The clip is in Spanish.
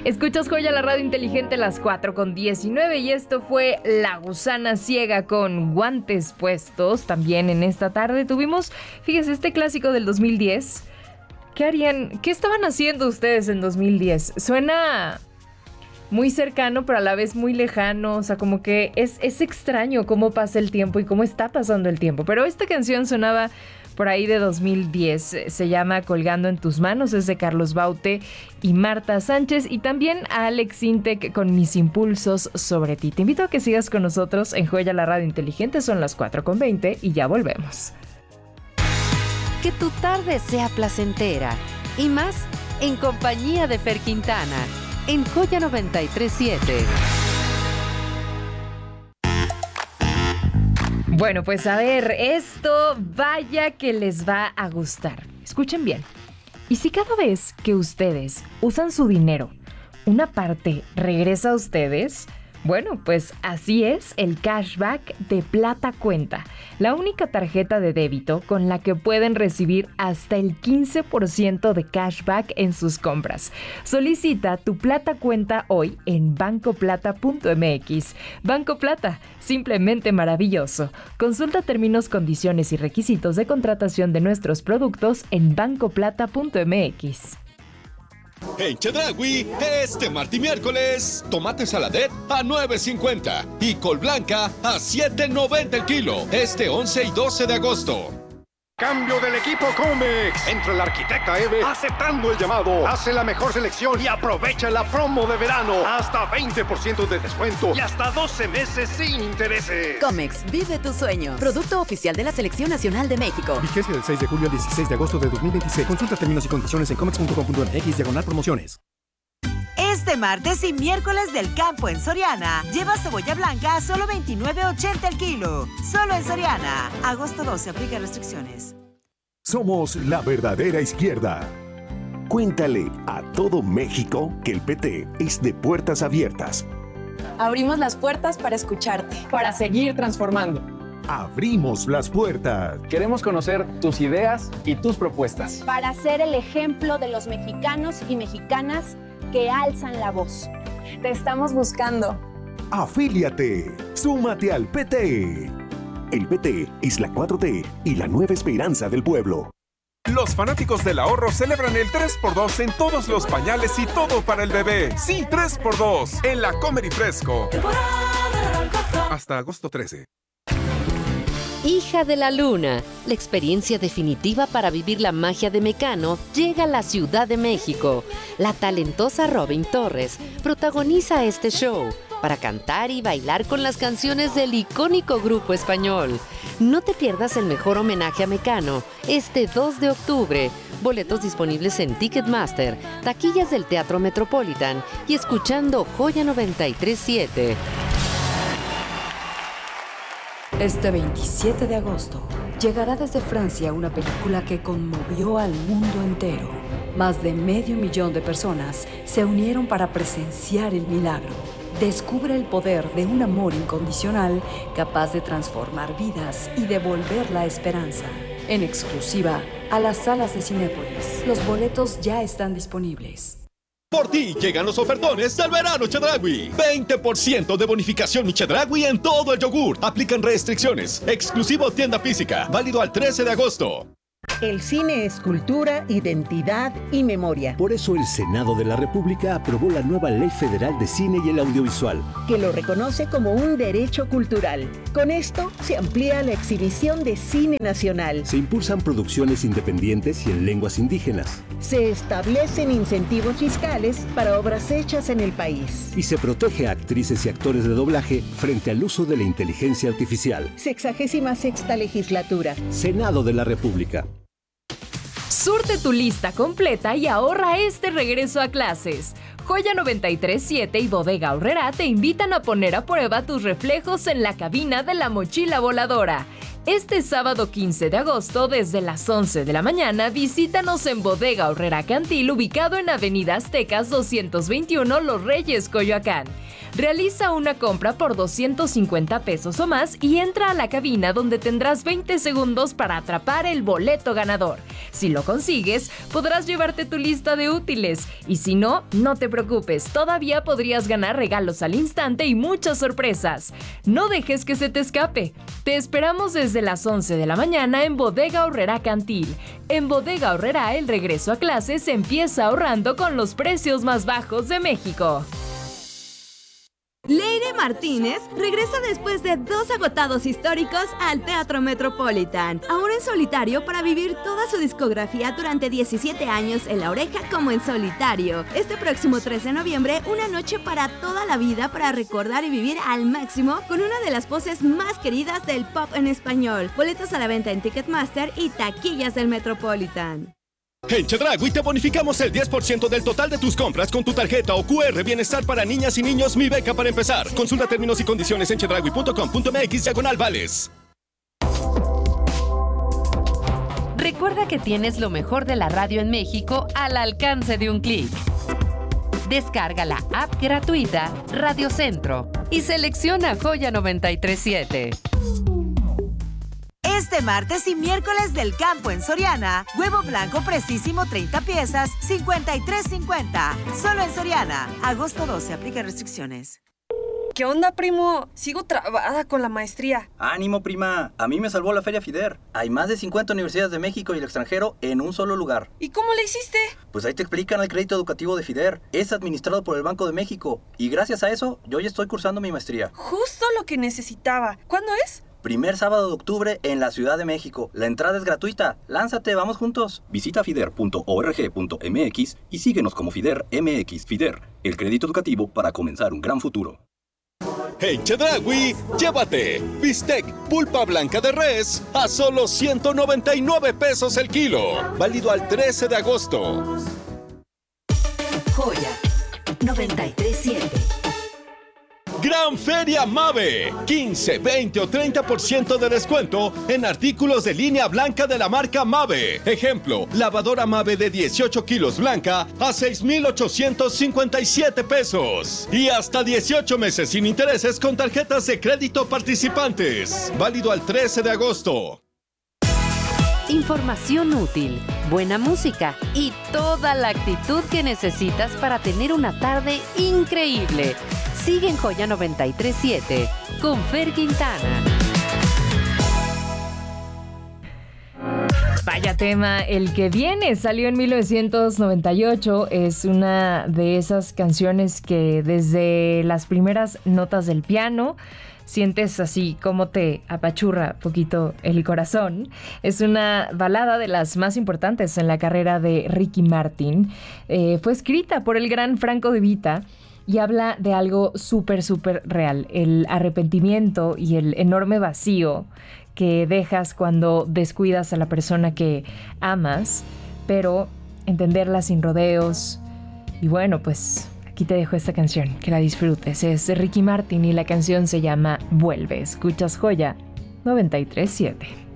Escuchas Joya, la radio inteligente, las 4:19, y esto fue La Gusana Ciega con Guantes Puestos. También en esta tarde tuvimos, fíjese, este clásico del 2010. ¿Qué harían? ¿Qué estaban haciendo ustedes en 2010? Suena muy cercano, pero a la vez muy lejano. O sea, como que es extraño cómo pasa el tiempo y cómo está pasando el tiempo. Pero esta canción sonaba por ahí de 2010. Se llama Colgando en tus manos. Es de Carlos Baute y Marta Sánchez. Y también a Alex Intec con Mis impulsos sobre ti. Te invito a que sigas con nosotros en Joya, la radio inteligente. Son las 4:20 y ya volvemos. Que tu tarde sea placentera. Y más en compañía de Fer Quintana. En Joya 93.7. Bueno, pues a ver, esto vaya que les va a gustar. Escuchen bien. ¿Y si cada vez que ustedes usan su dinero, una parte regresa a ustedes? Bueno, pues así es el cashback de Plata Cuenta, la única tarjeta de débito con la que pueden recibir hasta el 15% de cashback en sus compras. Solicita tu Plata Cuenta hoy en bancoplata.mx. Banco Plata, simplemente maravilloso. Consulta términos, condiciones y requisitos de contratación de nuestros productos en bancoplata.mx. En Chedraui, este martes y miércoles, tomate saladet a $9.50 y col blanca a $7.90 el kilo. Este 11 y 12 de agosto. Cambio del equipo Comex. Entra la arquitecta Eve aceptando el llamado. Hace la mejor selección y aprovecha la promo de verano. Hasta 20% de descuento y hasta 12 meses sin intereses. Comex, vive tu sueño. Producto oficial de la Selección Nacional de México. Vigencia del 6 de julio al 16 de agosto de 2026. Consulta términos y condiciones en comex.com.mx/promociones. Este martes y miércoles del campo en Soriana, lleva cebolla blanca a solo $29.80 el kilo. Solo en Soriana. Agosto 12, aplica restricciones. Somos la verdadera izquierda. Cuéntale a todo México que el PT es de puertas abiertas. Abrimos las puertas para escucharte, para seguir transformando. Abrimos las puertas. Queremos conocer tus ideas y tus propuestas. Para ser el ejemplo de los mexicanos y mexicanas que alzan la voz. Te estamos buscando. Afíliate. Súmate al PT. El PT es la 4T y la nueva esperanza del pueblo. Los fanáticos del ahorro celebran el 3x2 en todos los pañales y todo para el bebé. Sí, 3x2 en la Comer y Fresco. Hasta agosto 13. Hija de la Luna, la experiencia definitiva para vivir la magia de Mecano llega a la Ciudad de México. La talentosa Robin Torres protagoniza este show para cantar y bailar con las canciones del icónico grupo español. No te pierdas el mejor homenaje a Mecano este 2 de octubre. Boletos disponibles en Ticketmaster, taquillas del Teatro Metropolitan y escuchando Joya 93.7. Este 27 de agosto llegará desde Francia una película que conmovió al mundo entero. Más de 500,000 de personas se unieron para presenciar el milagro. Descubre el poder de un amor incondicional capaz de transformar vidas y devolver la esperanza. En exclusiva a las salas de Cinépolis. Los boletos ya están disponibles. Por ti llegan los ofertones del verano Chedraui. 20% de bonificación mi Chedraui en todo el yogur. Aplican restricciones. Exclusivo tienda física. Válido al 13 de agosto. El cine es cultura, identidad y memoria. Por eso el Senado de la República aprobó la nueva Ley Federal de Cine y el Audiovisual, que lo reconoce como un derecho cultural. Con esto se amplía la exhibición de cine nacional. Se impulsan producciones independientes y en lenguas indígenas. Se establecen incentivos fiscales para obras hechas en el país. Y se protege a actrices y actores de doblaje frente al uso de la inteligencia artificial. 66ª legislatura. Senado de la República. Surte tu lista completa y ahorra este regreso a clases. Joya 93.7 y Bodega Aurrerá te invitan a poner a prueba tus reflejos en la cabina de la mochila voladora. Este sábado 15 de agosto, desde las 11 de la mañana, visítanos en Bodega Aurrera Cantil, ubicado en Avenida Aztecas 221, Los Reyes, Coyoacán. Realiza una compra por 250 pesos o más y entra a la cabina donde tendrás 20 segundos para atrapar el boleto ganador. Si lo consigues, podrás llevarte tu lista de útiles. Y si no, no te preocupes, todavía podrías ganar regalos al instante y muchas sorpresas. No dejes que se te escape. Te esperamos desde las 11 de la mañana en Bodega Aurrera Cantil. En Bodega Aurrera, el regreso a clases se empieza ahorrando con los precios más bajos de México. Leire Martínez regresa después de 2 agotados históricos al Teatro Metropolitan, ahora en solitario para vivir toda su discografía durante 17 años en La Oreja como en solitario. Este próximo 3 de noviembre, una noche para toda la vida para recordar y vivir al máximo con una de las voces más queridas del pop en español. Boletos a la venta en Ticketmaster y taquillas del Metropolitan. En Chedraui te bonificamos el 10% del total de tus compras con tu tarjeta o QR Bienestar para niñas y niños Mi Beca para empezar. Consulta términos y condiciones en chedraui.com.mx/vales. Recuerda que tienes lo mejor de la radio en México al alcance de un clic. Descarga la app gratuita Radio Centro y selecciona Joya 937. Este martes y miércoles del campo en Soriana, huevo blanco precisísimo 30 piezas, $53.50. Solo en Soriana. Agosto 12, aplica restricciones. ¿Qué onda, primo? Sigo trabada con la maestría. ¡Ánimo, prima! A mí me salvó la Feria FIDER. Hay más de 50 universidades de México y el extranjero en un solo lugar. ¿Y cómo le hiciste? Pues ahí te explican el crédito educativo de FIDER. Es administrado por el Banco de México. Y gracias a eso, yo ya estoy cursando mi maestría. Justo lo que necesitaba. ¿Cuándo es? Primer sábado de octubre en la Ciudad de México. La entrada es gratuita. Lánzate, vamos juntos. Visita fider.org.mx y síguenos como FIDER MX. FIDER, el crédito educativo para comenzar un gran futuro. En Chedraui, llévate bistec pulpa blanca de res a solo 199 pesos el kilo. Válido al 13 de agosto. Joya 937. Gran Feria Mave, 15, 20 o 30% de descuento en artículos de línea blanca de la marca Mave. Ejemplo, lavadora Mave de 18 kilos blanca a 6,857 pesos. Y hasta 18 meses sin intereses con tarjetas de crédito participantes. Válido al 13 de agosto. Información útil, buena música y toda la actitud que necesitas para tener una tarde increíble. Sigue en Joya 937 con Fer Quintana. Vaya tema, el que viene salió en 1998. Es una de esas canciones que desde las primeras notas del piano sientes así como te apachurra poquito el corazón. Es una balada de las más importantes en la carrera de Ricky Martin. Fue escrita por el gran Franco De Vita y habla de algo súper real, el arrepentimiento y el enorme vacío que dejas cuando descuidas a la persona que amas, pero entenderla sin rodeos. Y bueno, pues aquí te dejo esta canción, que la disfrutes. Es de Ricky Martin y la canción se llama Vuelve. Escuchas Joya 937.